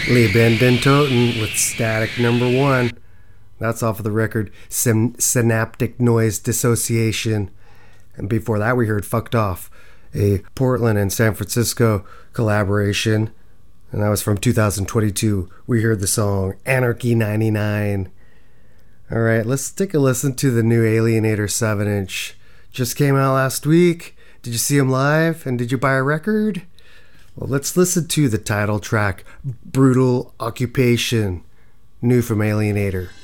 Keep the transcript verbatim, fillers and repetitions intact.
Lee Bendentoten with Static Number One. That's off of the record Syn- Synaptic Noise Dissociation. And before that we heard Fucked Off, a Portland and San Francisco collaboration. And that was from two thousand twenty-two. We heard the song Anarchy ninety-nine. Alright, let's take a listen to the new Alienator seven inch. Just came out last week. Did you see him live? And did you buy a record? Well, let's listen to the title track, Brutal Occupation, new from Alienator.